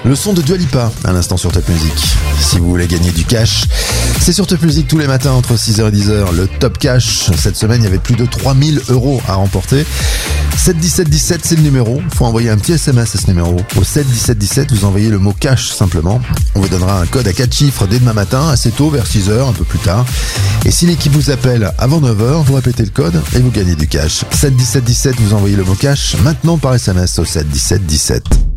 Le son de Dua Lipa, à l'instant sur Top Music. Si vous voulez gagner du cash, c'est sur Top Music tous les matins entre 6h et 10h. Le Top Cash, cette semaine, il y avait plus de 3000 € à remporter. 7 17 17, c'est le numéro. Il faut envoyer un petit SMS à ce numéro. Au 7 17 17, vous envoyez le mot cash simplement. On vous donnera un code à 4 chiffres dès demain matin, assez tôt, vers 6h, un peu plus tard. Et si l'équipe vous appelle avant 9h, vous répétez le code et vous gagnez du cash. 7 17 17, vous envoyez le mot cash maintenant par SMS au 7 17 17.